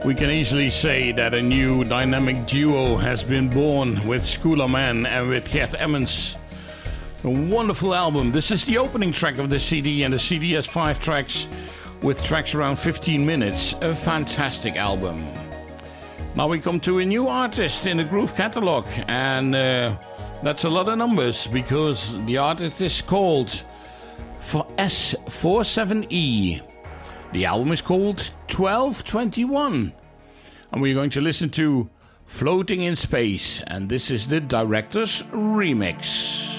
We can easily say that a new dynamic duo has been born with Schooler Man and with Gert Emmons. A wonderful album. This is the opening track of the CD, and the CD has 5 tracks with tracks around 15 minutes. A fantastic album. Now we come to a new artist in the Groove catalog, and that's a lot of numbers because the artist is called for S47E. The album is called 1221. And we're going to listen to Floating in Space. And this is the Director's Remix.